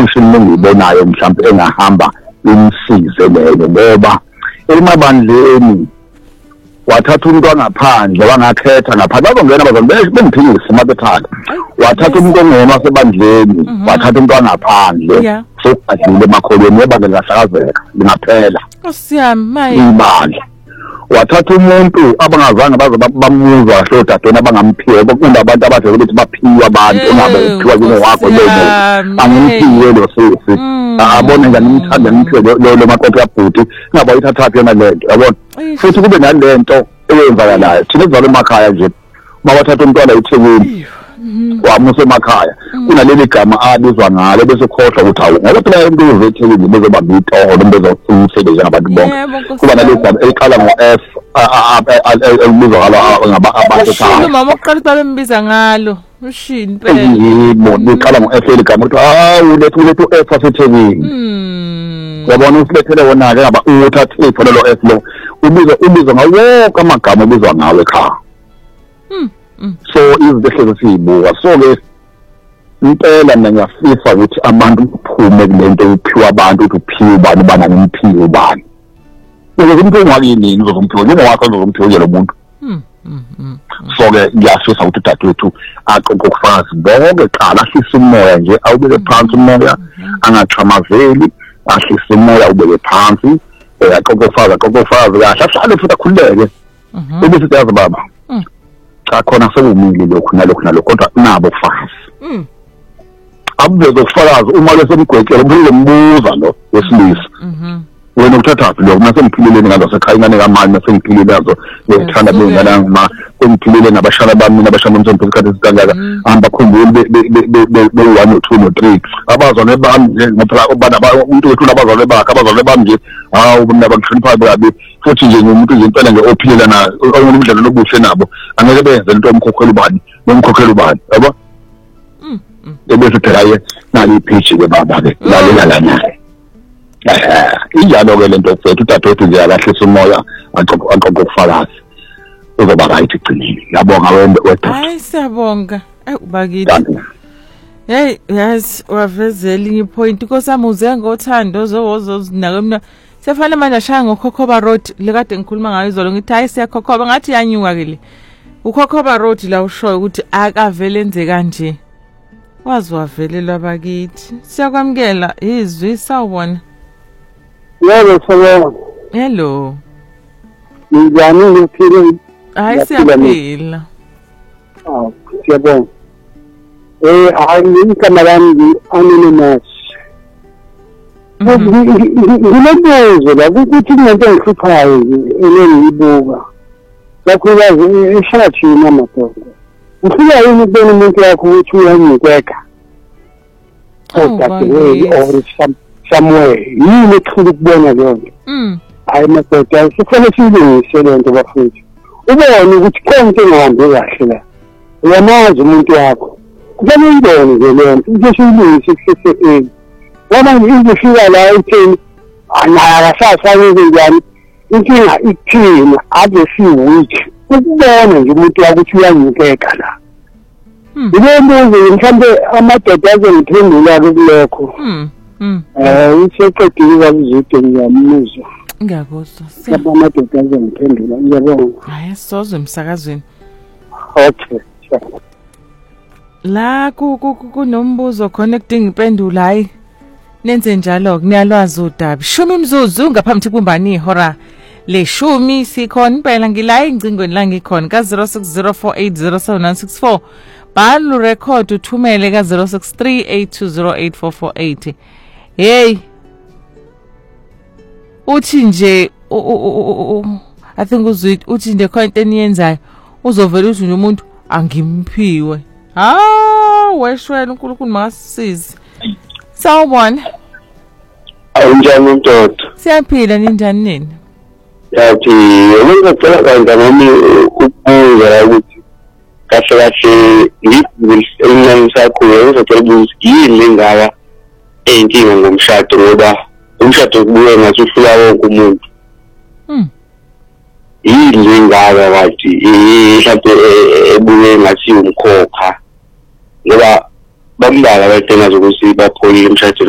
intention engiyibonayo mhlawumbe engahamba imsize leyo ngoba emabandleni wathatha umuntu angaphandle wangakhetha ngaphandle bazongena bazongena bengiphikise mabethanda wathatha umuntu ongema sebandleni wathatha umuntu angaphandle sokadlule emakholweni ebandla lahlakazeka lingaphela osiyami ibandla wathatha umuntu abangazange baze bamuzwa hlo dadona abangamphiwe bekunda abantu abathe ukuthi baphiwe abantu ongabe uphiwa yini wakho leyo angimpiwe lo sisi abone ngani imthanda ngiphiwe lo makopi yabhuti ngaba uyithatha yona lento yabona futhi kube nalento eyenzakalayo thina sizalo emakhaya nje mawathatha umntwana eThekwini wamusa emakhaya kunaleli gama abizwa ngalo bese khohlwa ukuthi awu ngoba phela into eThekwini bezobamba itoho bezofuna njengabantu bonke kuba naleli gama eqala ngo-F elibizwa ngalo ngabantu phakathi mama oqala babembiza ngalo ushini phela yebo liqala ngo-F eligama ukuthi hawu lethu F aseThekwini yabona usilethele wona ke ngaba uthatha ipho lelo F lo ubizwa ngawo amagama ubizwa ngawo ekhaya so izinto ehleze siyibuka so ke impela mina ngiyafisa ukuthi abantu kuphume kulento uphiwa abantu ukuthi uphiwe ubani bana nemphiwe ubani uzomphiwa ngakini uzomphiwa noma wakho uzomphiwa lo muntu so ke ngiyafisa ukuthi dadewethu aqoqe ukufakazi bonke qala ahlise umoya nje awubeke phansi umoya angathamazeli ahlise umoya ubeke phansi aqoqe ukufakazi kahle ahlale futhi akhululeke ubese siyazi baba cha khona sekumile lokhu nalokhu kodwa nabo ufakazi abubeke ufakazi uma lesemgwekela umbuza lo wesilisa wena ukuthathaphi lokho nasemphileleni ngalo sekhaya ingane kamani nasengiphilile nazo ngithanda bengana ma engiphilele nabashana bami nabashana umthombo isikhathi esikangaka ahamba khumbule be 1 no 2 no 3 abazone bami ngoba umuntu wethu nabazone bami nje hawu mina bangihlonipha kabi futhi nje umuntu nje impela nje ophilela na umdlalo lobuhle nabo angeke benze into yomkhokhelo ubani yabo bese phela nali page ke baba ke lalela lana injalo ke lento mfethu dadewethu nje alahlisa umoya aqoqa ukufakazi uzoba right igcinile yabonga wedwa hayi siyabonga ubakithi hey yes wavezela inye point nkosami uze ngothando zozinake mina sefana manje ashaya ngoKhokhoba Road lekade ngikhuluma ngayo izolo ngithi hayi siyakhokhoba ngathi yanyuka ke le uKhokhoba Road la ushoyo ukuthi akavele enze kanje wazi wavelelwa bakithi siyakwamkela izwi sawubona yebo sawubona hello njani uphile hayi siyaphila siyabonga igama lami anonymous nginebuzo la ukuthi into engihluphayo engiyibuka kakhulukazi eshadini amadoda ufika yini ukubona umuntu yakho ukuthi uyangikweka or somewhere yini ekuhlula ukubona leyo nto hayi madoda sifanele siyilungise le nto bafowethu ubone ukuthi konke engahambi kahle la uyamazi umuntu wakho kufanele uyibone nje leyo nto into siyilungise kusese wona ngizofika la ethini akasasayeke njani inkinga ikuthina ave siwuthi ukubona nje umuntu wakho ukuthi uyanyukeka la Mbuzo mhlambe amadoda azengiphendula kulokho useqedile ukuzide ngiyamuzwa ngiyakuzwa lapha amadoda azengiphendula ngiyabonga hayi soze emsakazweni okay la kunombuzo connecting impendula hayi nenze njalo kuniyalwazi udaba 10 imzuzu ngaphambi kumbani ihora le10 sikhona impela ngila ingcingweni la ngikhona ka 0604807964 balu record uthumele ka 0638208448 hey uthi nje I think uzwit uthi nje khona into eniyenzayo uzovela uthi nje umuntu angimphiwe weshwela uNkulunkulu makasisize sawubona awunjani ndoda siyaphila ninjani nini yathi ngicela kanje nami ukubuza ukuthi kahle ngicela sakho ngizocela ukuthi yini ngaka enkinga ngomshado ngoba umshado kubuye ngathi uhlula wonke umuntu yini ngaka wathi mhlawumbe ebuye ngathi umkhokha ngoba bambala batenga zokuthi bapholile umshado